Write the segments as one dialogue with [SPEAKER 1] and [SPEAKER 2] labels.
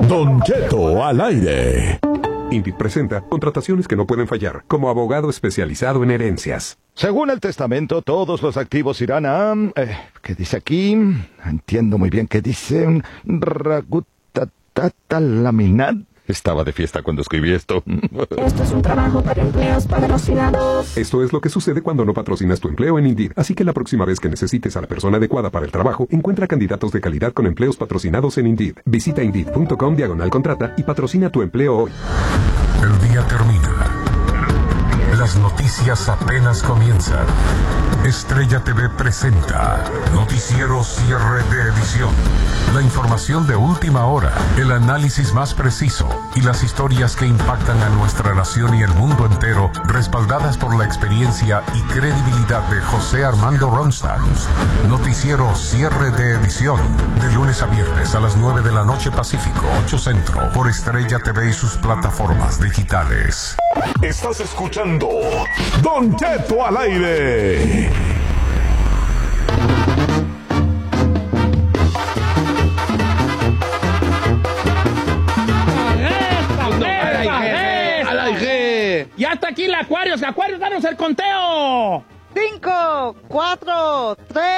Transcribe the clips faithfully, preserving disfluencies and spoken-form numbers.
[SPEAKER 1] Don Cheto al aire.
[SPEAKER 2] Indeed presenta contrataciones que no pueden fallar, como abogado especializado en herencias.
[SPEAKER 3] Según el testamento, todos los activos irán a... Eh, ¿Qué dice aquí? Entiendo muy bien qué dice. Ragutatata laminat. Estaba de fiesta cuando escribí esto.
[SPEAKER 4] Esto es un trabajo para empleos patrocinados.
[SPEAKER 2] Esto es lo que sucede cuando no patrocinas tu empleo en Indeed. Así que la próxima vez que necesites a la persona adecuada para el trabajo, encuentra candidatos de calidad con empleos patrocinados en Indeed. Visita Indeed.com diagonal contrata y patrocina tu empleo hoy.
[SPEAKER 5] El día termina. Las noticias apenas comienzan. Estrella T V presenta Noticiero Cierre de Edición. La información de última hora, el análisis más preciso y las historias que impactan a nuestra nación y el mundo entero, respaldadas por la experiencia y credibilidad de José Armando Ronstadt. Noticiero Cierre de Edición, de lunes a viernes a las nueve de la noche Pacífico, ocho Centro, por Estrella T V y sus plataformas digitales.
[SPEAKER 1] Estás escuchando Don Cheto al aire.
[SPEAKER 6] Ya está aquí el Acuarios. Acuarios, danos el conteo.
[SPEAKER 7] Cinco, cuatro,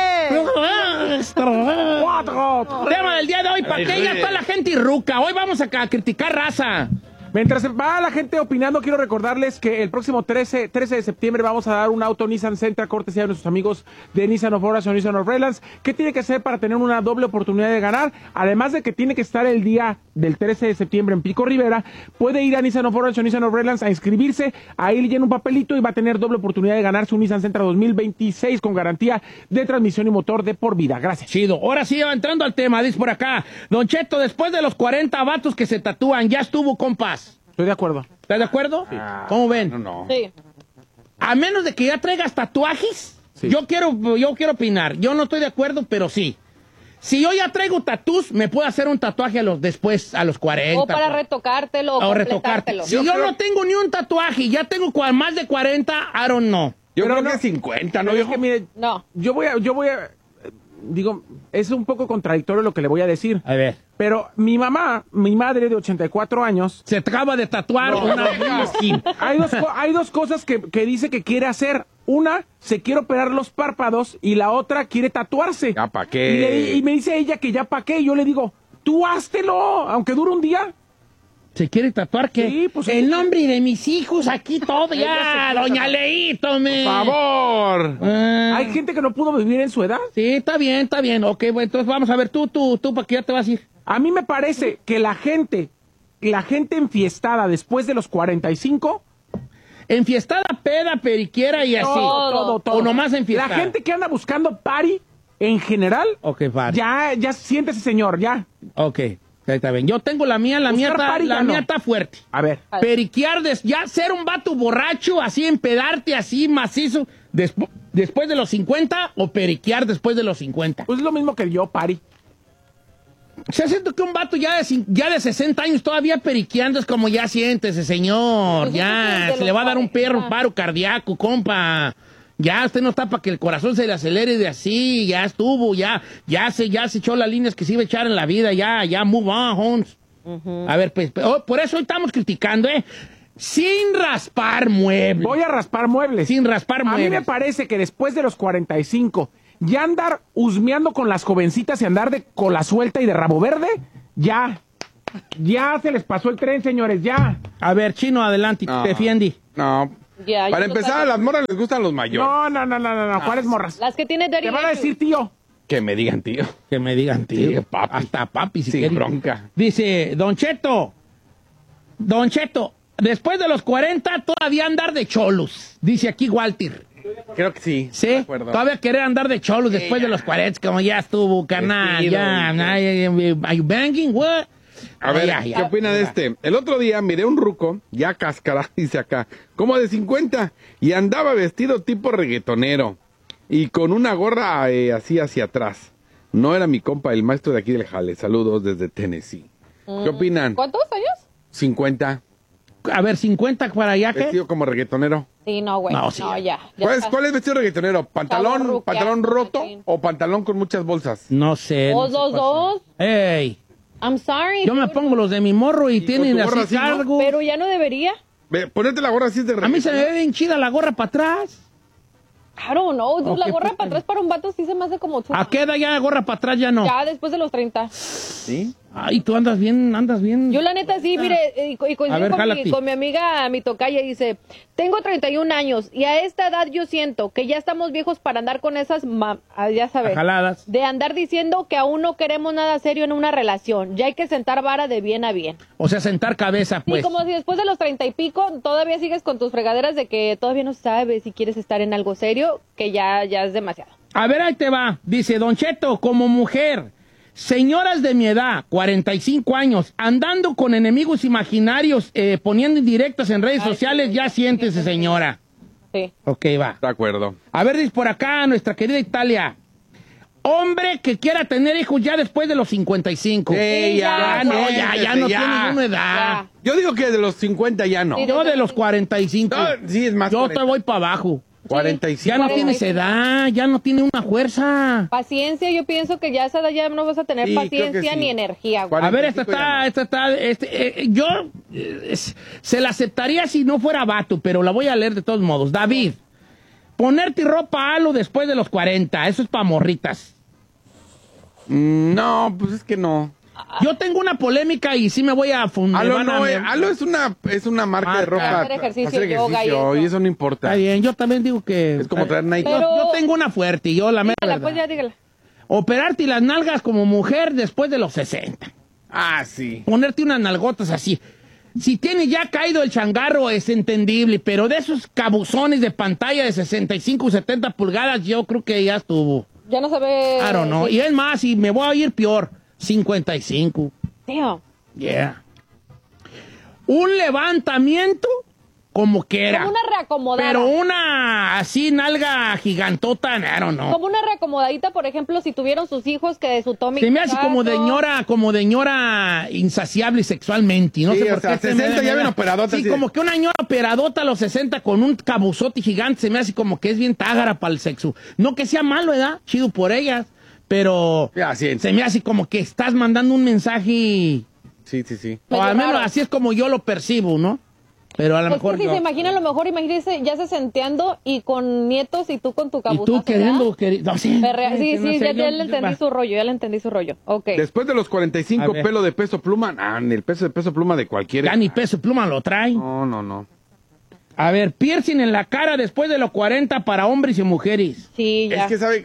[SPEAKER 7] tres,
[SPEAKER 6] cuatro. Tema del día de hoy, ¿para qué ya está la gente irruca? Hoy vamos a criticar raza.
[SPEAKER 8] Mientras va la gente opinando, quiero recordarles que el próximo trece de septiembre vamos a dar un auto Nissan Sentra, cortesía de nuestros amigos de Nissan of Orange o Nissan of Redlands. ¿Qué tiene que hacer para tener una doble oportunidad de ganar? Además de que tiene que estar el día del trece de septiembre en Pico Rivera, puede ir a Nissan of Orange o Nissan of Redlands a inscribirse, ahí le llena un papelito y va a tener doble oportunidad de ganar su Nissan Sentra dos mil veintiséis con garantía de transmisión y motor de por vida. Gracias.
[SPEAKER 6] Chido. Ahora sí, entrando al tema, dice por acá, Don Cheto, después de los cuarenta vatos que se tatúan, ya estuvo, compas.
[SPEAKER 8] Estoy de acuerdo.
[SPEAKER 6] ¿Estás de acuerdo? Sí. ¿Cómo ven?
[SPEAKER 7] No, no. Sí.
[SPEAKER 6] A menos de que ya traigas tatuajes, sí. yo quiero yo quiero opinar. Yo no estoy de acuerdo, pero sí. Si yo ya traigo tatús, me puedo hacer un tatuaje a los después, a los cuarenta.
[SPEAKER 7] O para retocártelo.
[SPEAKER 6] O retocártelo. Si yo, yo creo... no tengo ni un tatuaje y ya tengo más de cuarenta, I don't know.
[SPEAKER 8] Yo
[SPEAKER 6] pero
[SPEAKER 8] creo
[SPEAKER 6] no,
[SPEAKER 8] que cincuenta, ¿no? Yo, es que, mire,
[SPEAKER 7] no.
[SPEAKER 8] Yo voy a... Yo voy a digo, es un poco contradictorio lo que le voy a decir.
[SPEAKER 6] A ver.
[SPEAKER 8] Pero mi mamá, mi madre de ochenta y cuatro años...
[SPEAKER 6] Se acaba de tatuar no, una...
[SPEAKER 8] hay, dos, hay dos cosas que, que dice que quiere hacer. Una, se quiere operar los párpados y la otra quiere tatuarse.
[SPEAKER 9] ¿Ya pa' qué?
[SPEAKER 8] Y, le, y me dice ella que ya pa' qué. Y yo le digo, tú háztelo, aunque dure un día.
[SPEAKER 6] ¿Se quiere tatuar qué?
[SPEAKER 8] Sí, pues...
[SPEAKER 6] El nombre de mis hijos aquí todo ya, doña Leito, me...
[SPEAKER 9] Por favor.
[SPEAKER 8] Ah. Hay gente que no pudo vivir en su edad.
[SPEAKER 6] Sí, está bien, está bien. Ok, bueno, entonces vamos a ver, tú, tú, tú, ¿para qué ya te vas a ir?
[SPEAKER 8] A mí me parece que la gente, la gente enfiestada después de los cuarenta y cinco...
[SPEAKER 6] Enfiestada, peda, periquiera y así.
[SPEAKER 8] Todo, todo, todo.
[SPEAKER 6] O nomás enfiestada.
[SPEAKER 8] La gente que anda buscando party, en general...
[SPEAKER 6] Ok, party.
[SPEAKER 8] Ya, ya siéntese, señor, ya.
[SPEAKER 6] Ok. Está bien. Yo tengo la mía, la mía está, la mía está fuerte.
[SPEAKER 8] A ver.
[SPEAKER 6] Periquear, des, ya ser un vato borracho, así empedarte, así macizo, despu después de los cincuenta o periquear después de los cincuenta.
[SPEAKER 8] Pues es lo mismo que yo, pari.
[SPEAKER 6] Se siento que un vato ya de, ya de sesenta años todavía periqueando es como ya siéntese, señor. Pues ya, se le va a dar un perro paro cardíaco, compa. Ya, usted no está para que el corazón se le acelere de así, ya estuvo, ya, ya se, ya se echó las líneas que se iba a echar en la vida, ya, ya, move on, Holmes. Uh-huh. A ver, pues, oh, por eso hoy estamos criticando, ¿eh? Sin raspar muebles.
[SPEAKER 8] Voy a raspar muebles.
[SPEAKER 6] Sin raspar muebles.
[SPEAKER 8] A mí me parece que después de los cuarenta y cinco, ya andar husmeando con las jovencitas y andar de cola suelta y de rabo verde, ya, ya se les pasó el tren, señores, ya.
[SPEAKER 6] A ver, Chino, adelante,
[SPEAKER 9] no,
[SPEAKER 6] te defiende.
[SPEAKER 9] No, Yeah, Para empezar, a las morras les gustan los mayores.
[SPEAKER 8] No, no, no, no, no, no. ¿Cuáles morras?
[SPEAKER 7] Las que tiene Daddy.
[SPEAKER 8] Te van a decir tío.
[SPEAKER 9] Que me digan tío.
[SPEAKER 6] Que me digan tío.
[SPEAKER 9] Sí, papi.
[SPEAKER 6] Hasta papi, si
[SPEAKER 9] Sin
[SPEAKER 6] quieren.
[SPEAKER 9] bronca.
[SPEAKER 6] Dice, Don Cheto, Don Cheto, después de los cuarenta todavía andar de cholos. Dice aquí Walter.
[SPEAKER 9] Creo que sí.
[SPEAKER 6] Sí, todavía querer andar de cholos sí, después ya. de los cuarenta, como ya estuvo, carnal, ya. ¿Are you banging? What?
[SPEAKER 9] A ver, ya, ya, ¿qué opina ya. de este? El otro día miré un ruco, ya cáscara, dice acá, como de cincuenta, y andaba vestido tipo reggaetonero, y con una gorra eh, así hacia atrás. No era mi compa, el maestro de aquí del Jale. Saludos desde Tennessee. Mm. ¿Qué opinan?
[SPEAKER 7] ¿Cuántos años?
[SPEAKER 9] cincuenta.
[SPEAKER 6] A ver, cincuenta para allá, ¿qué?
[SPEAKER 9] Vestido como reggaetonero.
[SPEAKER 7] Sí, no, güey. No, sí. no, ya. ya
[SPEAKER 9] ¿Cuál, es, ¿Cuál es vestido reggaetonero? ¿Pantalón, pantalón roto o pantalón con muchas bolsas?
[SPEAKER 6] No sé.
[SPEAKER 7] Dos,
[SPEAKER 6] no
[SPEAKER 7] dos, dos.
[SPEAKER 6] ¡Ey!
[SPEAKER 7] I'm sorry.
[SPEAKER 6] Yo me pongo los de mi morro y,
[SPEAKER 9] ¿Y
[SPEAKER 6] tienen
[SPEAKER 9] con tu gorra
[SPEAKER 6] así
[SPEAKER 9] así, no?
[SPEAKER 6] cargo.
[SPEAKER 7] Pero ya no debería.
[SPEAKER 9] Ve, ponerte la gorra así de
[SPEAKER 6] A mí se me ve bien chida la gorra para atrás.
[SPEAKER 7] I don't know.
[SPEAKER 6] Ok,
[SPEAKER 7] La gorra
[SPEAKER 6] pues,
[SPEAKER 7] para atrás para un vato sí se me hace como tú.
[SPEAKER 6] ¿A qué edad ya gorra para atrás ya no?
[SPEAKER 7] Ya después de los treinta.
[SPEAKER 9] ¿Sí?
[SPEAKER 6] Ay, tú andas bien, andas bien.
[SPEAKER 7] Yo la neta sí, mire, y, y coincido
[SPEAKER 6] A ver,
[SPEAKER 7] con,
[SPEAKER 6] jálate.
[SPEAKER 7] mi, con mi amiga, mi tocaya, dice, tengo treinta y un años y a esta edad yo siento que ya estamos viejos para andar con esas, ma- ah, ya sabes,
[SPEAKER 6] Jaladas.
[SPEAKER 7] de andar diciendo que aún no queremos nada serio en una relación. Ya hay que sentar vara de bien a bien.
[SPEAKER 6] O sea, sentar cabeza, pues.
[SPEAKER 7] Sí, como si después de los treinta y pico todavía sigues con tus fregaderas de que todavía no sabes si quieres estar en algo serio, que ya, ya es demasiado.
[SPEAKER 6] A ver, ahí te va. Dice, Don Cheto, como mujer, señoras de mi edad, cuarenta y cinco años, andando con enemigos imaginarios, eh, poniendo indirectas en redes
[SPEAKER 7] Ay,
[SPEAKER 6] sociales,
[SPEAKER 7] sí,
[SPEAKER 6] ya
[SPEAKER 7] sí,
[SPEAKER 6] siéntese,
[SPEAKER 7] sí.
[SPEAKER 6] señora.
[SPEAKER 7] Sí.
[SPEAKER 6] Ok, va.
[SPEAKER 9] De acuerdo.
[SPEAKER 6] A ver, dice por acá nuestra querida Italia. Hombre que quiera tener hijos ya después de los cincuenta y cinco.
[SPEAKER 9] Sí,
[SPEAKER 6] ya,
[SPEAKER 9] ya,
[SPEAKER 6] no, ya, ya no
[SPEAKER 9] ya.
[SPEAKER 6] tiene ninguna edad.
[SPEAKER 7] Ya.
[SPEAKER 9] Yo digo que de los cincuenta ya no.
[SPEAKER 7] Sí,
[SPEAKER 6] Yo de los cuarenta y cinco.
[SPEAKER 9] No, sí, es más.
[SPEAKER 6] Yo
[SPEAKER 9] cuarenta.
[SPEAKER 6] te voy para abajo.
[SPEAKER 9] cuarenta y cinco.
[SPEAKER 6] Ya no
[SPEAKER 7] cuarenta y
[SPEAKER 6] tienes
[SPEAKER 7] cinco.
[SPEAKER 6] edad, ya no tiene una fuerza.
[SPEAKER 7] Paciencia, yo pienso que ya a esa edad ya no vas a tener
[SPEAKER 9] Sí, creo que
[SPEAKER 7] paciencia
[SPEAKER 9] sí.
[SPEAKER 7] ni energía, güey.
[SPEAKER 6] A ver, esta
[SPEAKER 9] cuarenta y cinco ya
[SPEAKER 6] está, esta está, este, eh, yo eh, es- se la aceptaría si no fuera vato, pero la voy a leer de todos modos. David, ponerte ropa halo después de los cuarenta, eso es para morritas.
[SPEAKER 9] Mm, No, pues es que no.
[SPEAKER 6] Yo tengo una polémica y sí me voy a fundar.
[SPEAKER 9] Alo no, eh, Alo es una, es una marca, de
[SPEAKER 6] Marca.
[SPEAKER 9] ropa.
[SPEAKER 7] Hacer ejercicio,
[SPEAKER 9] hacer
[SPEAKER 7] yoga y
[SPEAKER 9] ejercicio,
[SPEAKER 7] eso.
[SPEAKER 9] y eso no importa.
[SPEAKER 6] Está bien, yo también digo que...
[SPEAKER 9] Es como traer Nike.
[SPEAKER 6] Yo,
[SPEAKER 7] Pero-
[SPEAKER 6] yo tengo una fuerte y yo la mera
[SPEAKER 7] Dígala,
[SPEAKER 6] verdad.
[SPEAKER 7] pues ya dígala.
[SPEAKER 6] Operarte las nalgas como mujer después de los sesenta.
[SPEAKER 9] Ah, sí.
[SPEAKER 6] Ponerte unas nalgotas así. Si tiene ya caído el changarro es entendible, pero de esos cabuzones de pantalla de sesenta y cinco, setenta pulgadas, yo creo que ya estuvo.
[SPEAKER 7] Ya no se ve...
[SPEAKER 6] I don't know.
[SPEAKER 7] sí.
[SPEAKER 6] Y es más, y me voy a ir peor, cincuenta y cinco.
[SPEAKER 7] Damn.
[SPEAKER 6] Yeah. Un levantamiento como quiera.
[SPEAKER 7] Como una reacomodada.
[SPEAKER 6] Pero una así nalga gigantota, I don't know.
[SPEAKER 7] Como una reacomodadita, por ejemplo, si tuvieron sus hijos que de su Tommy...
[SPEAKER 6] Se me hace como de
[SPEAKER 7] Picasso.
[SPEAKER 6] ñora, como de ñora insaciable sexualmente. No
[SPEAKER 9] Sí,
[SPEAKER 6] sé
[SPEAKER 9] o
[SPEAKER 6] por
[SPEAKER 9] sea,
[SPEAKER 6] qué. se me-
[SPEAKER 9] sesenta ya
[SPEAKER 6] me-
[SPEAKER 9] ven operadota,
[SPEAKER 6] Sí,
[SPEAKER 9] así de-
[SPEAKER 6] como que una ñora operadota a los sesenta con un cabuzote gigante se me hace como que es bien tágara para el sexo. No que sea malo, ¿verdad? Chido por ellas. Pero
[SPEAKER 9] Ya, sí.
[SPEAKER 6] se me hace como que estás mandando un mensaje.
[SPEAKER 9] Sí, sí, sí.
[SPEAKER 6] O
[SPEAKER 7] Medio
[SPEAKER 6] al menos
[SPEAKER 7] raro.
[SPEAKER 6] así es como yo lo percibo, ¿no? Pero a lo
[SPEAKER 7] Pues
[SPEAKER 6] mejor.
[SPEAKER 7] que si
[SPEAKER 6] yo-
[SPEAKER 7] se imagina, a lo mejor, imagínese ya se senteando y con nietos y tú con tu
[SPEAKER 6] y
[SPEAKER 7] cabuzazo,
[SPEAKER 6] tú queriendo.
[SPEAKER 7] ¿verdad?
[SPEAKER 6] queri- no, sí,
[SPEAKER 7] Perrea- Sí,
[SPEAKER 6] no
[SPEAKER 7] sí,
[SPEAKER 6] sé,
[SPEAKER 7] ya,
[SPEAKER 6] yo-
[SPEAKER 7] ya le
[SPEAKER 6] yo-
[SPEAKER 7] entendí
[SPEAKER 6] va.
[SPEAKER 7] su rollo, ya le entendí su rollo. Ok.
[SPEAKER 9] Después de los cuarenta y
[SPEAKER 6] A
[SPEAKER 9] cinco
[SPEAKER 6] ver.
[SPEAKER 9] pelo de peso pluma, ah, ni el peso de peso pluma de cualquier.
[SPEAKER 6] Ya ni peso pluma lo trae.
[SPEAKER 9] No, no, no.
[SPEAKER 6] A ver, piercing en la cara después de los cuarenta para hombres y mujeres.
[SPEAKER 7] Sí, ya.
[SPEAKER 9] Es que sabe.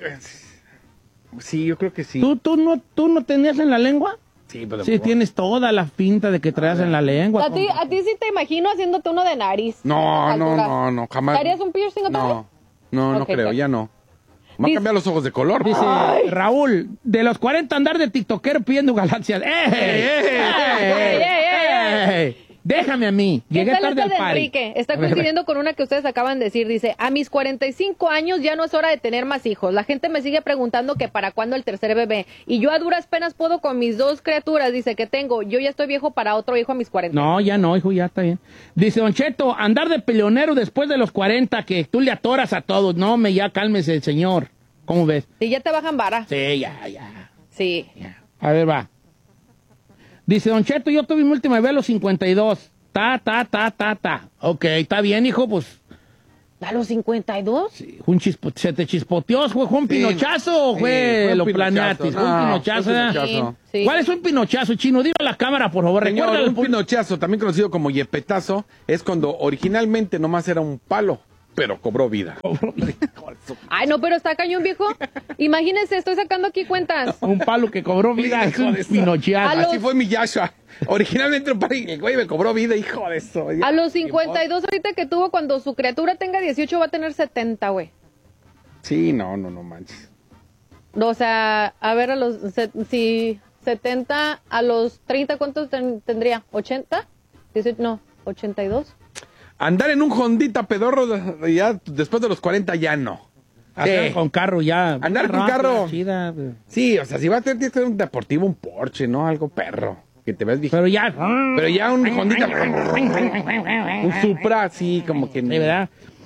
[SPEAKER 9] Sí, yo creo que sí.
[SPEAKER 6] ¿Tú, tú, no, ¿Tú no tenías en la lengua?
[SPEAKER 9] Sí, pero.
[SPEAKER 6] Sí, tienes toda la pinta de que traes en la lengua.
[SPEAKER 7] A ti, a ti sí te imagino haciéndote uno de nariz.
[SPEAKER 9] No,
[SPEAKER 7] A
[SPEAKER 9] no,
[SPEAKER 7] alturas.
[SPEAKER 9] no, no, jamás.
[SPEAKER 7] ¿Te harías un piercing otra vez?
[SPEAKER 9] No, no, no
[SPEAKER 7] Ok,
[SPEAKER 9] creo,
[SPEAKER 7] ok.
[SPEAKER 9] ya no. Va a
[SPEAKER 7] Dice-
[SPEAKER 9] cambiar los ojos de color.
[SPEAKER 6] Dice Raúl, de los cuarenta andar de tiktokero pidiendo galaxias. ¡Eh!
[SPEAKER 7] ey, ey, ey,
[SPEAKER 6] ey! Déjame a mí.
[SPEAKER 7] ¿Qué
[SPEAKER 6] Llegué
[SPEAKER 7] tal
[SPEAKER 6] tarde
[SPEAKER 7] esta
[SPEAKER 6] al
[SPEAKER 7] de
[SPEAKER 6] party.
[SPEAKER 7] Enrique? Está
[SPEAKER 6] A ver,
[SPEAKER 7] coincidiendo con una que ustedes acaban de decir. Dice, a mis cuarenta y cinco años ya no es hora de tener más hijos. La gente me sigue preguntando que para cuándo el tercer bebé. Y yo a duras penas puedo con mis dos criaturas, dice, que tengo. Yo ya estoy viejo para otro hijo a mis cuarenta.
[SPEAKER 6] No, ya no, hijo, ya está bien. Dice Don Cheto, andar de peleonero después de los cuarenta, que tú le atoras a todos. No, me ya cálmese el señor. ¿Cómo ves?
[SPEAKER 7] Sí, ya te bajan vara.
[SPEAKER 6] Sí, ya, ya.
[SPEAKER 7] Sí.
[SPEAKER 6] A ver, va. Dice Don Cheto, yo tuve mi última bebé a los cincuenta y dos. Ta, ta, ta, ta, ta. Ok, está bien, hijo, pues.
[SPEAKER 7] ¿A los cincuenta y dos?
[SPEAKER 6] Un chispo, ¿se te chispoteó? ¿Fue, fue un
[SPEAKER 9] Sí.
[SPEAKER 6] pinochazo o
[SPEAKER 9] Sí,
[SPEAKER 6] fue,
[SPEAKER 9] fue un
[SPEAKER 6] lo
[SPEAKER 9] pinochazo.
[SPEAKER 6] planeaste? Fue un
[SPEAKER 9] No,
[SPEAKER 6] pinochazo,
[SPEAKER 9] fue un
[SPEAKER 6] ¿verdad?
[SPEAKER 9] pinochazo.
[SPEAKER 7] Sí.
[SPEAKER 6] ¿Cuál es un pinochazo, Chino? Dilo a la cámara, por favor.
[SPEAKER 9] Señor,
[SPEAKER 6] Recuerda
[SPEAKER 9] un pinochazo, también conocido como yepetazo, es cuando originalmente nomás era un palo, pero cobró vida.
[SPEAKER 7] Ay, no, pero está cañón, viejo. Imagínense, estoy sacando aquí cuentas.
[SPEAKER 6] un palo que cobró vida, es un
[SPEAKER 7] A
[SPEAKER 6] pinochazo.
[SPEAKER 7] los-
[SPEAKER 9] Así fue mi Yashua. Originalmente un palo y el güey me cobró vida, hijo de eso.
[SPEAKER 7] A los cincuenta y dos ahorita que tuvo, cuando su criatura tenga dieciocho, va a tener setenta, güey.
[SPEAKER 9] Sí, no, no, no manches.
[SPEAKER 7] O sea, a ver, a los... se- si setenta a los treinta, ¿cuántos ten- tendría? ¿ochenta? dieciocho, no, ochenta y dos.
[SPEAKER 9] Andar en un Hondita pedorro ya después de los cuarenta ya no.
[SPEAKER 6] Andar
[SPEAKER 9] Sí.
[SPEAKER 6] con carro ya.
[SPEAKER 9] Andar con
[SPEAKER 6] rápido,
[SPEAKER 9] carro.
[SPEAKER 6] chida.
[SPEAKER 9] Sí, o sea, si vas a tener, tienes que tener un deportivo, un Porsche, ¿no? Algo perro. Que te ves viejito.
[SPEAKER 6] Pero ya.
[SPEAKER 9] Pero ya un Hondita. Un Supra, sí, como que.
[SPEAKER 6] De verdad.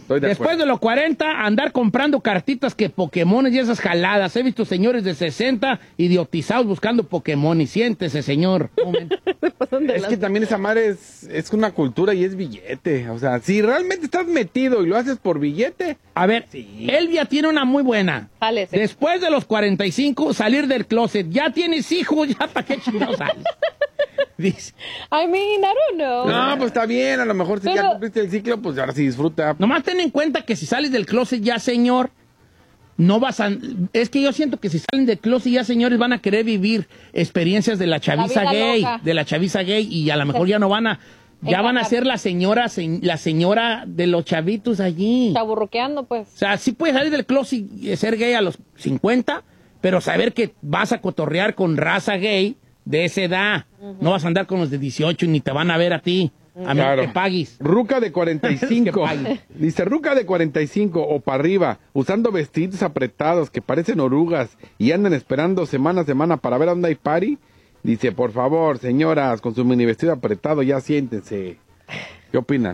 [SPEAKER 9] de
[SPEAKER 6] Después
[SPEAKER 9] acuerdo.
[SPEAKER 6] de los cuarenta, andar comprando cartitas que Pokémones y esas jaladas. He visto señores de sesenta idiotizados buscando Pokémon. Y siéntese, señor. Un momento.
[SPEAKER 9] Es que también esa madre es, es una cultura y es billete. O sea, si realmente estás metido y lo haces por billete.
[SPEAKER 6] A ver, Elvia tiene una muy buena.
[SPEAKER 7] Jálese.
[SPEAKER 6] Después de los cuarenta y cinco, salir del closet. Ya tienes hijos, ya para qué chingados sales. Dice.
[SPEAKER 7] I mean, I don't know.
[SPEAKER 9] No, pues está bien. A lo mejor si
[SPEAKER 7] Pero-
[SPEAKER 9] ya cumpliste el ciclo, pues ahora sí disfruta.
[SPEAKER 6] Nomás ten en cuenta que si sales del closet ya, señor, no vas a... Es que yo siento que si salen del closet ya, señores, van a querer vivir experiencias de la chaviza
[SPEAKER 7] vida
[SPEAKER 6] gay,
[SPEAKER 7] loca.
[SPEAKER 6] de la chaviza gay, y a lo mejor ya no van a... Ya van a ser la señora, se- la señora de los chavitos allí.
[SPEAKER 7] Chaburruqueando, pues.
[SPEAKER 6] O sea, sí puedes salir del closet y ser gay a los cincuenta, pero saber que vas a cotorrear con raza gay de esa edad. No vas a andar con los de dieciocho y ni te van a ver a ti. A menos
[SPEAKER 9] Claro.
[SPEAKER 6] que pagues.
[SPEAKER 9] Ruca de cuarenta y cinco.
[SPEAKER 6] Es que pague.
[SPEAKER 9] Dice Ruca de cuarenta y cinco o para arriba, usando vestidos apretados que parecen orugas y andan esperando semana a semana para ver a dónde hay party. Dice, por favor, señoras, con su mini vestido apretado, ya siéntense. ¿Qué opinan?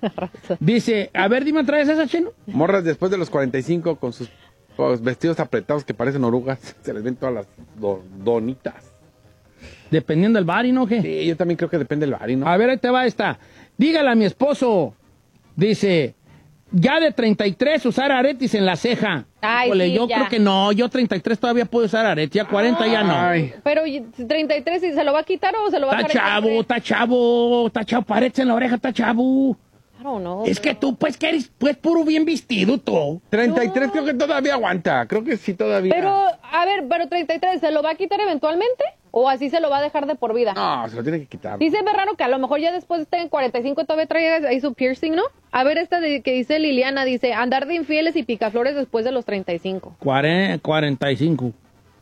[SPEAKER 6] Dice, a ver, dime otra vez esa, Chino.
[SPEAKER 9] Morras después de los cuarenta y cinco con sus pues, vestidos apretados que parecen orugas. Se les ven todas las do- donitas.
[SPEAKER 6] Dependiendo del bar, ¿y no qué?
[SPEAKER 9] Sí, yo también creo que depende del bar, ¿no?
[SPEAKER 6] A ver, ahí te va esta. Dígale a mi esposo, dice, ya de treinta y tres usar aretes en la ceja.
[SPEAKER 7] Ay,
[SPEAKER 6] Híjole,
[SPEAKER 7] sí,
[SPEAKER 6] yo
[SPEAKER 7] ya.
[SPEAKER 6] creo que no, yo treinta y tres todavía puedo usar aretes, ya cuarenta ya no.
[SPEAKER 9] Ay.
[SPEAKER 7] Pero y- treinta y tres, ¿y se lo va a quitar o se lo va a
[SPEAKER 6] Está
[SPEAKER 7] dejar?
[SPEAKER 6] chavo, está chavo, está chavo, aretes en la oreja, está chavo.
[SPEAKER 7] I don't know.
[SPEAKER 6] Es que tú, pues, que eres, pues, puro bien vestido tú.
[SPEAKER 9] treinta y tres creo que todavía aguanta. Creo que sí todavía.
[SPEAKER 7] Pero, a ver, pero treinta y tres, ¿se lo va a quitar eventualmente? ¿O así se lo va a dejar de por vida?
[SPEAKER 9] No, se lo tiene que quitar.
[SPEAKER 7] Sí se ve raro que a lo mejor ya después esté en cuarenta y cinco todavía traiga ahí su piercing, ¿no? A ver esta de, que dice Liliana, dice, andar de infieles y picaflores después de los treinta y cinco.
[SPEAKER 6] Cuare- cuarenta y cinco.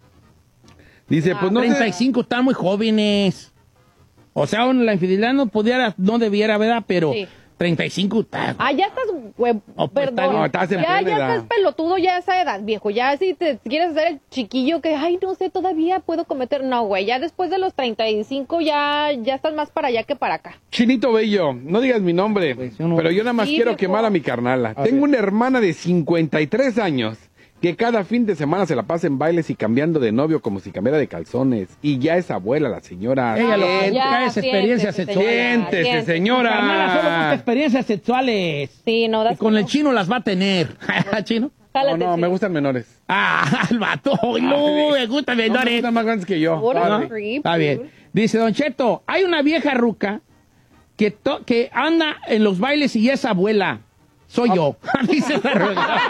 [SPEAKER 9] Dice,
[SPEAKER 7] Ah,
[SPEAKER 9] pues no
[SPEAKER 6] treinta y
[SPEAKER 9] sé.
[SPEAKER 6] cinco están muy jóvenes. O sea, bueno, la infidelidad no pudiera, no debiera, ¿verdad? Pero
[SPEAKER 7] Sí.
[SPEAKER 6] treinta y cinco está...
[SPEAKER 7] Ah, ya estás, güey,
[SPEAKER 6] Oh, pues, está
[SPEAKER 7] perdón.
[SPEAKER 6] bien.
[SPEAKER 9] No, estás en
[SPEAKER 7] ya,
[SPEAKER 9] plena
[SPEAKER 7] ya
[SPEAKER 9] edad.
[SPEAKER 7] estás pelotudo ya a esa edad, viejo. Ya si te quieres hacer el chiquillo que, ay, no sé, todavía puedo cometer. No, güey, ya después de los treinta y cinco ya, ya estás más para allá que para acá.
[SPEAKER 9] Chinito Bello, no digas mi nombre,
[SPEAKER 6] Pues yo no-
[SPEAKER 9] pero yo nada más
[SPEAKER 7] Sí,
[SPEAKER 9] quiero
[SPEAKER 7] viejo.
[SPEAKER 9] quemar a mi carnala. Tengo una hermana de cincuenta y tres años que cada fin de semana se la pasa en bailes y cambiando de novio como si cambiara de calzones. Y ya es abuela la señora.
[SPEAKER 6] Ella lo que
[SPEAKER 7] Ah, ya,
[SPEAKER 6] busca es experiencias
[SPEAKER 7] siéntese,
[SPEAKER 6] sexuales.
[SPEAKER 7] señora,
[SPEAKER 9] Siéntese,
[SPEAKER 7] siéntese.
[SPEAKER 9] señora.
[SPEAKER 6] Carnala solo busca experiencias sexuales.
[SPEAKER 7] Sí, no,
[SPEAKER 6] Y
[SPEAKER 7] das
[SPEAKER 6] con el chino las va a tener. ¿Chino?
[SPEAKER 9] No,
[SPEAKER 7] Jálate,
[SPEAKER 9] no,
[SPEAKER 7] sí.
[SPEAKER 9] me gustan menores.
[SPEAKER 6] Ah, el vato. No, me gusta
[SPEAKER 9] No, me
[SPEAKER 6] menores.
[SPEAKER 9] gustan más grandes que yo.
[SPEAKER 7] What a
[SPEAKER 9] Vale.
[SPEAKER 7] creep,
[SPEAKER 6] Está bien.
[SPEAKER 7] dude.
[SPEAKER 6] Dice Don Cheto, hay una vieja ruca que, to- que anda en los bailes y es abuela. Soy yo. Dice la ruca.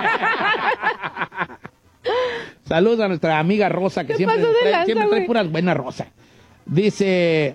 [SPEAKER 6] Saludos a nuestra amiga Rosa, que
[SPEAKER 7] ¿Qué
[SPEAKER 6] siempre,
[SPEAKER 7] pasó de
[SPEAKER 6] trae,
[SPEAKER 7] lanza,
[SPEAKER 6] siempre trae
[SPEAKER 7] güey?
[SPEAKER 6] puras buenas Rosa. Dice,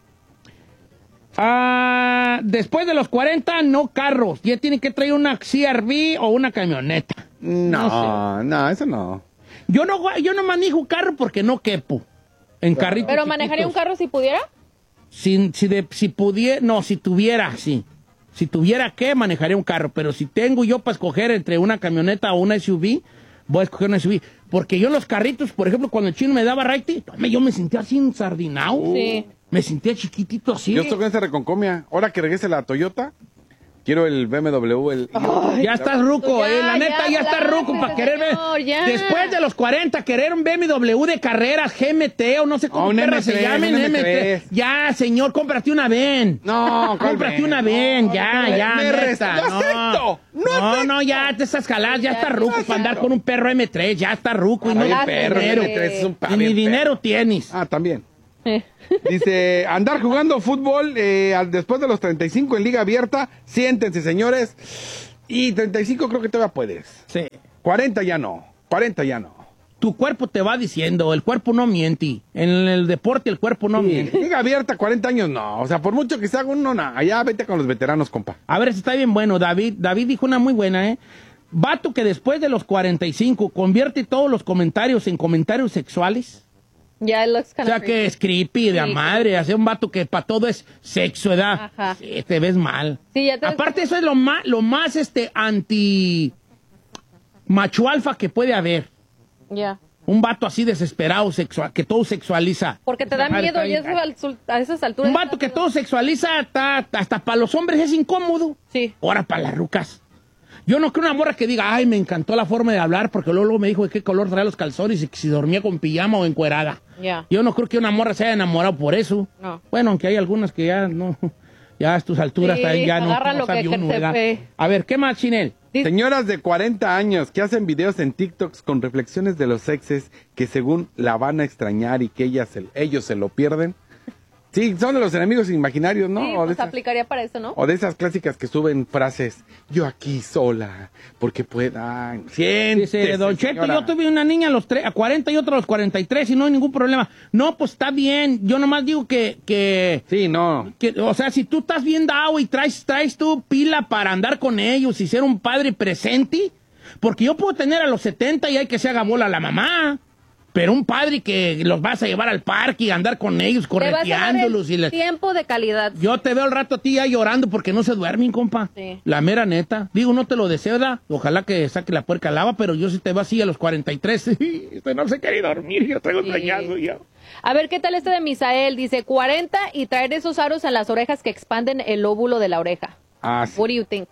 [SPEAKER 6] ah, después de los cuarenta, no carros. Ya tienen que traer una C R V o una camioneta.
[SPEAKER 9] No, no, eso no.
[SPEAKER 6] Yo no, yo no manejo carro porque no quepo. En carritos
[SPEAKER 7] ¿Pero manejaría un
[SPEAKER 6] chiquitos.
[SPEAKER 7] carro si pudiera?
[SPEAKER 6] Si, si, de- si pudiera, no, si tuviera, sí. Si tuviera que, manejaría un carro. Pero si tengo yo para escoger entre una camioneta o una S U V, voy a escoger una S U V. Porque yo en los carritos, por ejemplo, cuando el chino me daba raite, yo me sentía así ensardinado.
[SPEAKER 7] Sí.
[SPEAKER 6] Me sentía chiquitito así.
[SPEAKER 9] Yo estoy con esa reconcomia. Ahora que regrese la Toyota, quiero el B M W. El...
[SPEAKER 6] Ya estás ruco,
[SPEAKER 7] Ya,
[SPEAKER 6] eh, la neta,
[SPEAKER 7] ya,
[SPEAKER 6] ya, estás
[SPEAKER 7] relájese,
[SPEAKER 6] ruco para querer ver.
[SPEAKER 7] señor, ya.
[SPEAKER 6] Después de los cuarenta, querer un B M W de carreras, G M T o no sé cómo
[SPEAKER 9] Oh, un
[SPEAKER 6] perra
[SPEAKER 9] M tres,
[SPEAKER 6] se llamen,
[SPEAKER 9] un
[SPEAKER 6] M tres.
[SPEAKER 9] M tres.
[SPEAKER 6] Ya, señor, cómprate una ven.
[SPEAKER 9] No, ¿cuál
[SPEAKER 6] Cómprate
[SPEAKER 9] ven?
[SPEAKER 6] una ven, ya,
[SPEAKER 9] me-
[SPEAKER 6] ya,
[SPEAKER 9] me
[SPEAKER 6] neta,
[SPEAKER 9] res- no
[SPEAKER 6] no.
[SPEAKER 9] acepto, no
[SPEAKER 6] No,
[SPEAKER 9] acepto.
[SPEAKER 6] no, ya te estás jalando, ya,
[SPEAKER 7] Ya,
[SPEAKER 6] está
[SPEAKER 7] no
[SPEAKER 6] ruco
[SPEAKER 7] acepto.
[SPEAKER 6] para andar con un perro M tres, ya está ruco y no
[SPEAKER 9] Ay,
[SPEAKER 6] hay
[SPEAKER 9] perro,
[SPEAKER 6] dinero.
[SPEAKER 9] M tres es un pa-
[SPEAKER 6] Y ni
[SPEAKER 9] bien
[SPEAKER 6] dinero
[SPEAKER 9] perro.
[SPEAKER 6] tienes.
[SPEAKER 9] Ah, también. Dice, andar jugando fútbol eh, al- después de los treinta y cinco en liga abierta. Siéntense, señores. Y treinta y cinco creo que todavía puedes.
[SPEAKER 6] Sí.
[SPEAKER 9] cuarenta ya no. cuarenta ya no.
[SPEAKER 6] Tu cuerpo te va diciendo, el cuerpo no miente. En el deporte el cuerpo no miente.
[SPEAKER 9] Liga abierta, cuarenta años no. O sea, por mucho que se haga uno, no. Allá vete con los veteranos, compa.
[SPEAKER 6] A ver, si está bien bueno. David, David dijo una muy buena, ¿eh? Vato que después de los cuarenta y cinco convierte todos los comentarios en comentarios sexuales.
[SPEAKER 7] Ya, it looks
[SPEAKER 6] O
[SPEAKER 7] kind
[SPEAKER 6] sea
[SPEAKER 7] of
[SPEAKER 6] que es creepy de a
[SPEAKER 7] Sí.
[SPEAKER 6] madre. Hace un vato que para todo es sexo, ¿verdad?
[SPEAKER 7] Ajá.
[SPEAKER 6] Sí, te ves mal.
[SPEAKER 7] Sí, ya te ves
[SPEAKER 6] Aparte,
[SPEAKER 7] como-
[SPEAKER 6] eso es lo más, lo más este anti macho alfa que puede haber.
[SPEAKER 7] Ya.
[SPEAKER 6] Un vato así desesperado, sexual, que todo sexualiza.
[SPEAKER 7] Porque te da
[SPEAKER 6] Madre,
[SPEAKER 7] miedo
[SPEAKER 6] está
[SPEAKER 7] y
[SPEAKER 6] bien
[SPEAKER 7] eso
[SPEAKER 6] gacho.
[SPEAKER 7] al sul- a esas alturas.
[SPEAKER 6] Un vato que todo sexualiza, está- hasta para los hombres es incómodo.
[SPEAKER 7] Sí.
[SPEAKER 6] Ahora para las rucas. Yo no creo una morra que diga, ay, me encantó la forma de hablar, porque luego, luego me dijo de qué color traía los calzones y que si dormía con pijama o encuerada.
[SPEAKER 7] Yeah.
[SPEAKER 6] Yo no creo que una morra se haya enamorado por eso.
[SPEAKER 7] No.
[SPEAKER 6] Bueno, aunque hay algunas que ya no, ya a tus alturas
[SPEAKER 7] Sí,
[SPEAKER 6] también ya no,
[SPEAKER 7] agarra
[SPEAKER 6] no
[SPEAKER 7] lo
[SPEAKER 6] sabe
[SPEAKER 7] que
[SPEAKER 6] uno,
[SPEAKER 7] te
[SPEAKER 6] ¿verdad?
[SPEAKER 7] fe.
[SPEAKER 6] A ver, ¿qué más, Chinel?
[SPEAKER 9] Señoras de cuarenta años que hacen videos en TikToks con reflexiones de los exes que según la van a extrañar y que ellas se- ellos se lo pierden. Sí, son de los enemigos imaginarios, ¿no?
[SPEAKER 7] Sí,
[SPEAKER 9] o, de
[SPEAKER 7] pues
[SPEAKER 9] esas,
[SPEAKER 7] aplicaría para eso, ¿no?
[SPEAKER 9] o de esas clásicas que suben frases, yo aquí sola, porque pueda... Siéntese,
[SPEAKER 6] Dice, Don Cheto,
[SPEAKER 9] señora.
[SPEAKER 6] yo tuve una niña a los tre- a cuarenta y otra a los cuarenta y tres y no hay ningún problema. No, pues está bien. Yo nomás digo que, que,
[SPEAKER 9] Sí, no.
[SPEAKER 6] que, o sea, si tú estás bien dado y traes, traes tu pila para andar con ellos y ser un padre presente, porque yo puedo tener a los setenta y hay que se haga bola la mamá. Pero un padre que los vas a llevar al parque y andar con ellos,
[SPEAKER 7] Te vas a dar
[SPEAKER 6] correteándolos y
[SPEAKER 7] el
[SPEAKER 6] les...
[SPEAKER 7] tiempo de calidad.
[SPEAKER 6] Yo te veo al rato a ti ya llorando porque no se duermen, compa.
[SPEAKER 7] Sí.
[SPEAKER 6] La mera neta. Digo, no te lo deseo, ¿verdad? Ojalá que saque la puerca al lava, pero yo sí te veo así a los cuarenta y tres. Usted no se quiere dormir, yo traigo un
[SPEAKER 7] Sí.
[SPEAKER 6] dañazo ya.
[SPEAKER 7] A ver, ¿qué tal este de Misael? Dice, cuarenta y traer esos aros en las orejas que expanden el óvulo de la oreja.
[SPEAKER 9] Ah, sí.
[SPEAKER 7] What do you think?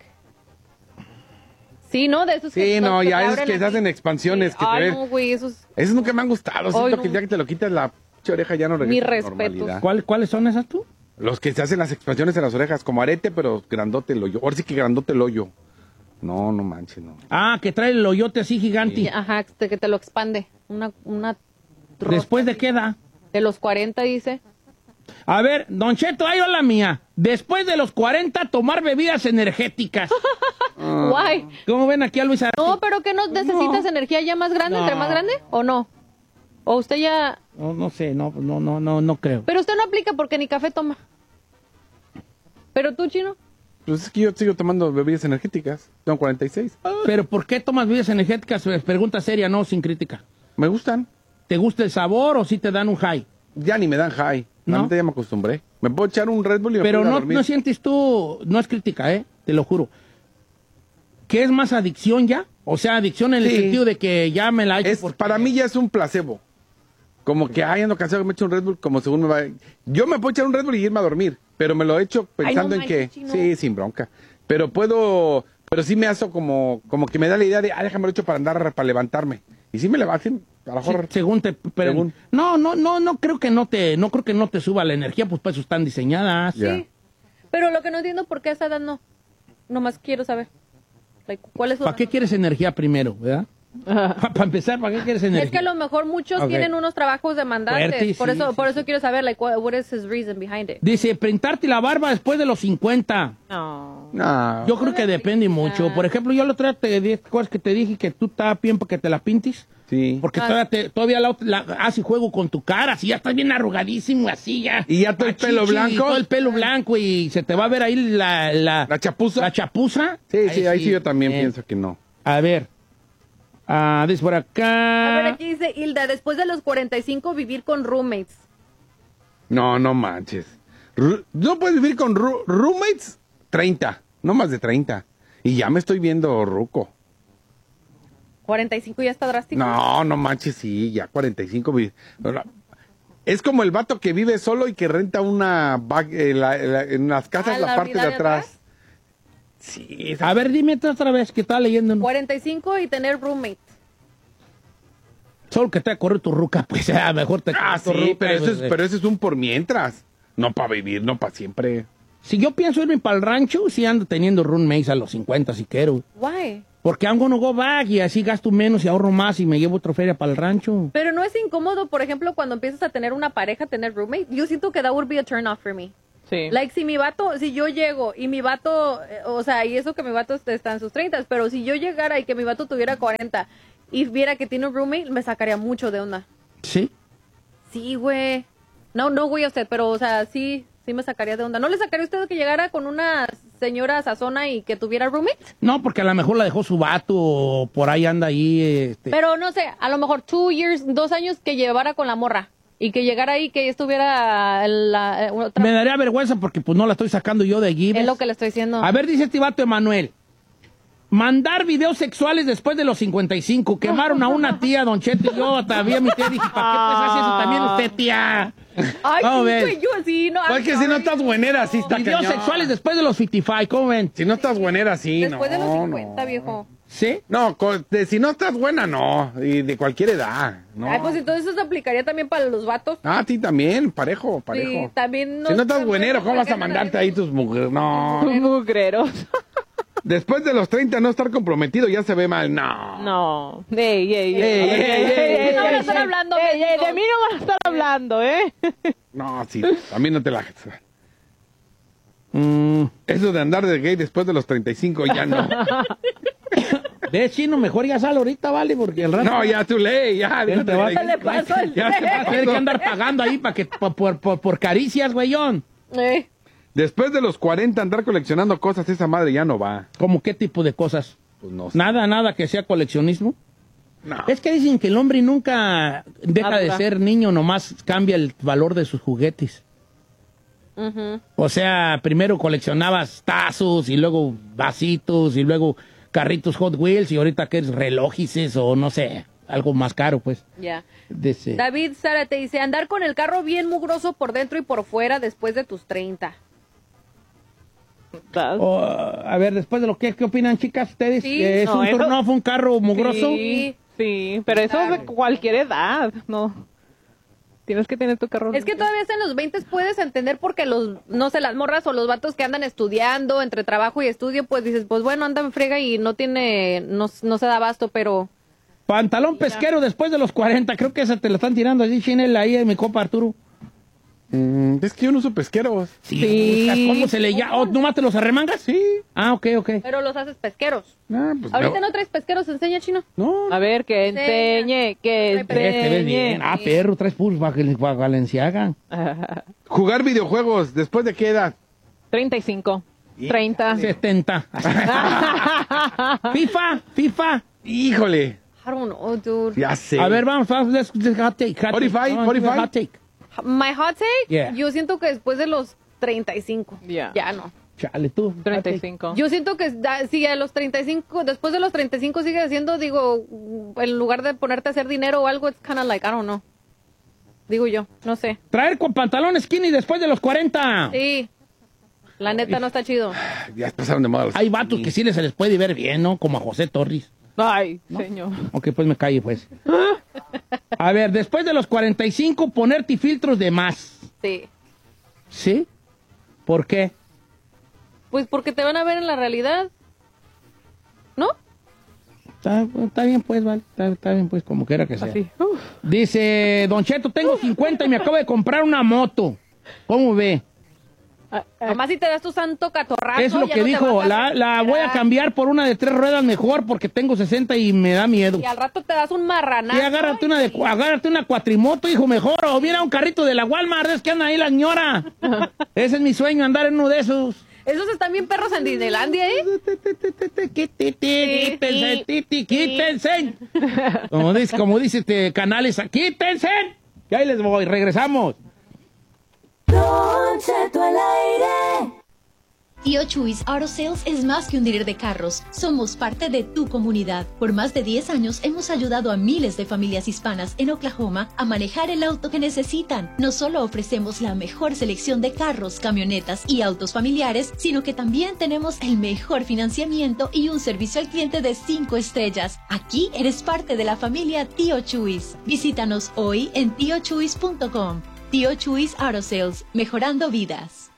[SPEAKER 7] Sí, ¿no? De esos
[SPEAKER 9] Sí,
[SPEAKER 7] que
[SPEAKER 9] no,
[SPEAKER 7] que
[SPEAKER 9] ya
[SPEAKER 7] te
[SPEAKER 9] es
[SPEAKER 7] abren
[SPEAKER 9] que se
[SPEAKER 7] así.
[SPEAKER 9] hacen expansiones.
[SPEAKER 7] Sí.
[SPEAKER 9] Que te
[SPEAKER 7] Ay,
[SPEAKER 9] ven.
[SPEAKER 7] no, güey, esos...
[SPEAKER 9] Esos nunca me han gustado. Siento
[SPEAKER 7] no.
[SPEAKER 9] que ya que te lo quitas la pinche oreja ya no regresa
[SPEAKER 7] Mi
[SPEAKER 9] a la
[SPEAKER 7] respetos.
[SPEAKER 9] normalidad.
[SPEAKER 6] ¿Cuál- ¿Cuáles son esas tú?
[SPEAKER 9] Los que se hacen las expansiones en las orejas, como arete, pero grandote el hoyo. Ahora sí que grandote el hoyo. No, no manches, no.
[SPEAKER 6] Ah, que trae el hoyote así gigante.
[SPEAKER 7] Ajá, que te, que te lo expande. Una, una... troca
[SPEAKER 6] ¿Después de
[SPEAKER 7] así.
[SPEAKER 6] qué edad?
[SPEAKER 7] De los cuarenta, dice.
[SPEAKER 6] A ver, Don Cheto, ahí va la mía. Después de los cuarenta, tomar bebidas energéticas.
[SPEAKER 7] Guay.
[SPEAKER 6] ¿Cómo ven aquí a Luis Arati?
[SPEAKER 7] No, pero que no necesitas energía ya más grande,
[SPEAKER 6] No.
[SPEAKER 7] entre más grande, ¿o no? O usted ya...
[SPEAKER 6] No, no sé, no, no, no, no, no creo.
[SPEAKER 7] Pero usted no aplica porque ni café toma. Pero tú, Chino.
[SPEAKER 9] Pues es que yo sigo tomando bebidas energéticas. Tengo cuarenta y seis.
[SPEAKER 6] ¿Pero por qué tomas bebidas energéticas? Pregunta seria, no sin crítica.
[SPEAKER 9] Me gustan.
[SPEAKER 6] ¿Te gusta el sabor o sí te dan un high?
[SPEAKER 9] Ya ni me dan high.
[SPEAKER 6] ¿No?
[SPEAKER 9] Realmente ya me acostumbré. Me puedo echar un Red Bull y me
[SPEAKER 6] Pero
[SPEAKER 9] puedo ir a
[SPEAKER 6] no,
[SPEAKER 9] dormir.
[SPEAKER 6] no sientes tú, no es crítica, ¿eh? Te lo juro. ¿Qué es más adicción ya? O sea, adicción en el
[SPEAKER 9] Sí.
[SPEAKER 6] sentido de que ya me la he hecho
[SPEAKER 9] Es,
[SPEAKER 6] porque-
[SPEAKER 9] para mí ya es un placebo. Como que, ay, ando cansado, me echo un Red Bull, como según me va... Yo me puedo echar un Red Bull y irme a dormir, pero me lo he hecho pensando
[SPEAKER 7] Ay, no
[SPEAKER 9] en que...
[SPEAKER 7] manches, Chino.
[SPEAKER 9] Sí, sin bronca. Pero puedo... Pero sí me hace como, como que me da la idea de, ah, déjame lo hecho para andar, para levantarme. Y sí me levanto, a lo mejor...
[SPEAKER 6] Sí, según te, pero-
[SPEAKER 9] Según.
[SPEAKER 6] no, no, no, no creo que no te, no creo que no te suba la energía, pues para eso están diseñadas.
[SPEAKER 9] Ya.
[SPEAKER 7] Sí. Pero lo que no entiendo por qué a esa edad no. Nomás quiero saber. Like, ¿cuál es su
[SPEAKER 6] ¿Para qué quieres energía primero, verdad? Para empezar, ¿para qué quieres energía?
[SPEAKER 7] Es que a lo mejor muchos
[SPEAKER 6] Ok.
[SPEAKER 7] tienen unos trabajos demandantes.
[SPEAKER 6] Fuerte,
[SPEAKER 7] por
[SPEAKER 6] sí,
[SPEAKER 7] eso,
[SPEAKER 6] sí,
[SPEAKER 7] por
[SPEAKER 6] sí.
[SPEAKER 7] eso quiero saber, like, what, what is his reason behind it?
[SPEAKER 6] Dice, printarte la barba después de los cincuenta.
[SPEAKER 7] No.
[SPEAKER 9] No.
[SPEAKER 6] Yo creo que depende mucho. Por ejemplo, yo el otro día te di cosas que te dije que tú estabas bien para que te la pintes.
[SPEAKER 9] Sí.
[SPEAKER 6] Porque
[SPEAKER 7] Ah.
[SPEAKER 6] todavía, te, todavía la, la hace juego con tu cara, así ya estás bien arrugadísimo, así ya.
[SPEAKER 9] ¿Y ya todo el pelo
[SPEAKER 6] Pachichi,
[SPEAKER 9] blanco?
[SPEAKER 6] Todo el pelo blanco y se te va a ver ahí la... La,
[SPEAKER 9] ¿La chapuza?
[SPEAKER 6] la chapuza.
[SPEAKER 9] Sí, sí, ahí sí yo también
[SPEAKER 6] Eh,
[SPEAKER 9] pienso que no.
[SPEAKER 6] A ver. Ah, dice por acá.
[SPEAKER 7] A ver, aquí dice Hilda, después de los cuarenta y cinco vivir con roommates.
[SPEAKER 9] No, no manches. Ru- ¿No puedes vivir con ru- roommates? treinta, no más de treinta. Y ya me estoy viendo ruco.
[SPEAKER 7] cuarenta y cinco ya está drástico.
[SPEAKER 9] No, no manches, sí, ya cuarenta y cinco. vi- Pero, Es como el vato que vive solo y que renta una ba- eh, la- la- en las casas
[SPEAKER 7] Ah,
[SPEAKER 9] la,
[SPEAKER 7] ¿la
[SPEAKER 9] parte de
[SPEAKER 7] unidad de
[SPEAKER 9] atrás.
[SPEAKER 7] atrás?
[SPEAKER 9] Sí, esa-
[SPEAKER 6] A ver, dime otra vez que estaba leyendo. ¿no?
[SPEAKER 7] cuarenta y cinco y tener roommate.
[SPEAKER 6] Solo que te corre tu ruca, pues a mejor te
[SPEAKER 9] Ah,
[SPEAKER 6] corre tu
[SPEAKER 9] sí,
[SPEAKER 6] ruca,
[SPEAKER 9] pero, eso
[SPEAKER 6] pues,
[SPEAKER 9] es,
[SPEAKER 6] eh.
[SPEAKER 9] pero eso es un por mientras. No para vivir, no para siempre.
[SPEAKER 6] Si yo pienso irme para el rancho, sí ando teniendo roommates a los cincuenta si quiero.
[SPEAKER 7] Why?
[SPEAKER 6] Porque I'm gonna go back y así gasto menos y ahorro más y me llevo otra feria para el rancho.
[SPEAKER 7] Pero no es incómodo, por ejemplo, cuando empiezas a tener una pareja, tener roommate. Yo siento que that would be a turn off for me.
[SPEAKER 10] Sí.
[SPEAKER 7] Like, si mi vato, si yo llego y mi vato, eh, o sea, y eso que mi vato está en sus treinta, pero si yo llegara y que mi vato tuviera cuarenta y viera que tiene un roommate, me sacaría mucho de onda.
[SPEAKER 6] ¿Sí?
[SPEAKER 7] Sí, güey. No, no, güey, usted, pero, o sea, sí, sí me sacaría de onda. ¿No le sacaría a usted que llegara con una señora sazona y que tuviera roommate?
[SPEAKER 6] No, porque a lo mejor la dejó su vato o por ahí anda ahí. Este.
[SPEAKER 7] Pero, no sé, a lo mejor two years, dos años que llevara con la morra. Y que llegara ahí, que estuviera la, eh, otra...
[SPEAKER 6] Me daría vergüenza porque pues no la estoy sacando yo de allí.
[SPEAKER 7] Es
[SPEAKER 6] ¿ves?
[SPEAKER 7] lo que le estoy diciendo.
[SPEAKER 6] A ver, dice este vato Emanuel. Mandar videos sexuales después de los cincuenta y cinco. Quemaron a una tía, Don Cheto y yo. Todavía mi tía dije, ¿para qué pues hace eso también usted, tía?
[SPEAKER 7] Ay,
[SPEAKER 6] ¿Cómo
[SPEAKER 7] sí,
[SPEAKER 6] ves?
[SPEAKER 7] güey, yo así, no.
[SPEAKER 9] Pues que si no estás buenera, sí está
[SPEAKER 6] Videos
[SPEAKER 9] cañón.
[SPEAKER 6] sexuales después de los cincuenta y cinco, ¿cómo ven?
[SPEAKER 9] Si no estás buenera, sí,
[SPEAKER 7] Después
[SPEAKER 9] no.
[SPEAKER 7] de los cincuenta,
[SPEAKER 9] no.
[SPEAKER 7] viejo.
[SPEAKER 6] ¿Sí?
[SPEAKER 9] No, co- de- si no estás buena, no. Y de cualquier edad, no.
[SPEAKER 7] Ay, pues entonces eso se aplicaría también para los vatos.
[SPEAKER 9] Ah, a ti también, parejo,
[SPEAKER 7] Sí,
[SPEAKER 9] parejo.
[SPEAKER 7] también no.
[SPEAKER 9] Si no estás
[SPEAKER 7] también
[SPEAKER 9] buenero, ¿cómo vas a
[SPEAKER 7] porque
[SPEAKER 9] mandarte ahí tus mujeres? No.
[SPEAKER 10] Mugreros.
[SPEAKER 9] Después de los treinta no estar comprometido ya se ve mal. No.
[SPEAKER 10] No. Ey, ey, ey.
[SPEAKER 9] Ey, ey, ey, ey,
[SPEAKER 7] No van a
[SPEAKER 9] ey,
[SPEAKER 7] estar
[SPEAKER 9] ey.
[SPEAKER 7] hablando,
[SPEAKER 10] Ey, ey,
[SPEAKER 7] mendigos.
[SPEAKER 10] de mí no van a estar hablando, ¿eh?
[SPEAKER 9] No, sí, también no te la...
[SPEAKER 6] Mm,
[SPEAKER 9] Eso de andar de gay después de los treinta y cinco ya no.
[SPEAKER 6] Ve, chino, mejor ya sal ahorita, ¿vale? Porque el rato...
[SPEAKER 9] No, ya tú ley, ya.
[SPEAKER 6] Ya te vas-
[SPEAKER 7] Ya le pasó el
[SPEAKER 9] Ya te
[SPEAKER 7] tren.
[SPEAKER 6] Vas a tener que andar pagando ahí para que, pa- por, por, por caricias, güeyón.
[SPEAKER 7] Eh,
[SPEAKER 9] Después de los cuarenta andar coleccionando cosas, esa madre ya no va.
[SPEAKER 6] ¿Cómo qué tipo de cosas?
[SPEAKER 9] Pues no sé.
[SPEAKER 6] Nada, nada que sea coleccionismo.
[SPEAKER 9] No.
[SPEAKER 6] Es que dicen que el hombre nunca deja de
[SPEAKER 10] Madura.
[SPEAKER 6] ser niño, nomás cambia el valor de sus juguetes.
[SPEAKER 7] ujú.
[SPEAKER 6] O sea, primero coleccionabas tazos y luego vasitos y luego carritos Hot Wheels y ahorita que es relojes o no sé, algo más caro, pues.
[SPEAKER 7] Ya.
[SPEAKER 6] De ese-
[SPEAKER 7] David Sara te dice, andar con el carro bien mugroso por dentro y por fuera después de tus treinta.
[SPEAKER 6] O, a ver, después de lo que, ¿qué opinan, chicas, ustedes?
[SPEAKER 7] Sí.
[SPEAKER 6] ¿Es
[SPEAKER 10] No,
[SPEAKER 6] un
[SPEAKER 10] eso-
[SPEAKER 6] turno, fue un carro mugroso?
[SPEAKER 10] Sí, sí, pero eso es de cualquier edad, no. Tienes que tener tu carro.
[SPEAKER 7] Es que todavía hasta en los veinte puedes entender porque los, no sé, las morras o los vatos que andan estudiando, entre trabajo y estudio, pues dices, pues bueno, anda en frega y no tiene, no, no se da abasto, pero...
[SPEAKER 6] Pantalón pesquero después de los cuarenta, creo que esa te la están tirando así, Chinel, ahí mi copa Arturo.
[SPEAKER 9] Mm, es que yo no uso pesqueros.
[SPEAKER 6] Sí. ¿Cómo se le llama? ¿Oh, ¿Nomás te los arremangas?
[SPEAKER 9] Sí.
[SPEAKER 6] Ah, ok, ok.
[SPEAKER 7] Pero los haces pesqueros.
[SPEAKER 9] Ah, pues
[SPEAKER 7] Ahorita
[SPEAKER 9] no.
[SPEAKER 7] no traes pesqueros, enseña, Chino.
[SPEAKER 9] No.
[SPEAKER 10] A ver, que enseñe, que
[SPEAKER 7] Ay, pero-
[SPEAKER 6] Te ves, te ves bien.
[SPEAKER 10] enseñe.
[SPEAKER 6] Ah, perro, traes puros Val- Valenciaga.
[SPEAKER 9] Jugar videojuegos, ¿después de qué edad?
[SPEAKER 10] treinta y cinco. treinta.
[SPEAKER 6] setenta. FIFA, FIFA.
[SPEAKER 9] Híjole.
[SPEAKER 7] I don't know, dude.
[SPEAKER 9] Ya sé.
[SPEAKER 6] A ver, vamos, vamos, let's, let's hot take. Hot take.
[SPEAKER 9] forty-five,
[SPEAKER 6] Vamos,
[SPEAKER 9] forty-five.
[SPEAKER 6] hot take.
[SPEAKER 7] My hot take,
[SPEAKER 6] Yeah.
[SPEAKER 7] yo siento que después de los treinta y cinco,
[SPEAKER 10] Ya.
[SPEAKER 7] ya no.
[SPEAKER 6] Chale, tú. hot
[SPEAKER 10] treinta y
[SPEAKER 6] take.
[SPEAKER 10] cinco.
[SPEAKER 7] Yo siento que da- si a los treinta y cinco, después de los treinta y cinco sigues haciendo, digo, en lugar de ponerte a hacer dinero o algo, it's kind of like, I don't know. Digo yo, no sé.
[SPEAKER 6] Traer con pantalón skinny después de los cuarenta.
[SPEAKER 7] Sí. La neta no está chido.
[SPEAKER 9] Ya pasaron de moda los-
[SPEAKER 6] Hay vatos que sí les se les puede ver bien, ¿no? Como a José Torres.
[SPEAKER 10] Ay, señor.
[SPEAKER 6] Ok, pues me calle, pues. A ver, después de los cuarenta y cinco, ponerte filtros de más.
[SPEAKER 7] Sí.
[SPEAKER 6] ¿Sí? ¿Por qué?
[SPEAKER 7] Pues porque te van a ver en la realidad. ¿No?
[SPEAKER 6] Está, está bien, pues, vale. Está, está bien, pues, como quiera que sea.
[SPEAKER 10] Así. Uf.
[SPEAKER 6] Dice, Don Cheto, tengo cincuenta y me acabo de comprar una moto. ¿Cómo ve?
[SPEAKER 10] Ah, ah,
[SPEAKER 7] Nomás si te das tu santo catorrazo.
[SPEAKER 6] Es lo
[SPEAKER 7] ya
[SPEAKER 6] que
[SPEAKER 7] no te
[SPEAKER 6] dijo,
[SPEAKER 7] vas a
[SPEAKER 6] la, la voy a
[SPEAKER 7] recuperar.
[SPEAKER 6] cambiar por una de tres ruedas mejor porque tengo sesenta y me da miedo.
[SPEAKER 7] Y al rato te das un marranazo.
[SPEAKER 6] Y agárrate una, de, agárrate una cuatrimoto, hijo, mejor. O mira un carrito de la Walmart, es que anda ahí la señora. Ese es mi sueño, andar en uno de esos.
[SPEAKER 7] Esos están bien perros en Disneylandia, ¿eh?
[SPEAKER 6] Quítense, titi, quítense. Como dice, como dice este Canales, quítense. Y ahí les voy, regresamos.
[SPEAKER 4] Don Cheto al aire.
[SPEAKER 11] Tío Chuis Auto Sales es más que un dealer de carros. Somos parte de tu comunidad. Por más de diez años hemos ayudado a miles de familias hispanas en Oklahoma a manejar el auto que necesitan. No solo ofrecemos la mejor selección de carros, camionetas y autos familiares, sino que también tenemos el mejor financiamiento y un servicio al cliente de cinco estrellas. Aquí eres parte de la familia Tío Chuis. Visítanos hoy en tío chuis punto com. Tío Chuis Auto Sales, mejorando vidas.